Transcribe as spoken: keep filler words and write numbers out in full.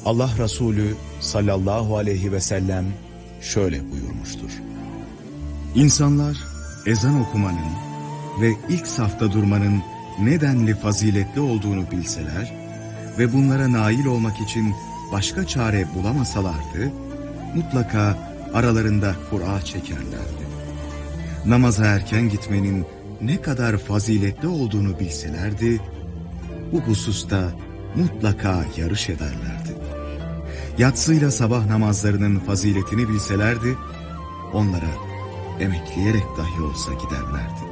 Allah Resulü sallallahu aleyhi ve sellem şöyle buyurmuştur. İnsanlar ezan okumanın ve ilk safta durmanın nedenli faziletli olduğunu bilseler ve bunlara nail olmak için başka çare bulamasalardı, mutlaka aralarında kura çekerlerdi. Namaza erken gitmenin ne kadar faziletli olduğunu bilselerdi, bu hususta mutlaka yarış ederlerdi. Yatsıyla sabah namazlarının faziletini bilselerdi, onlara emekleyerek dahi olsa giderlerdi.